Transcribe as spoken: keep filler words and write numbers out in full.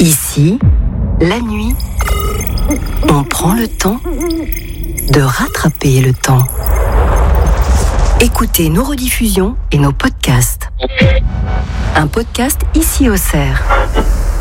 Ici, la nuit, on prend le temps de rattraper le temps. Écoutez nos rediffusions et nos podcasts. Un podcast Ici Auxerre.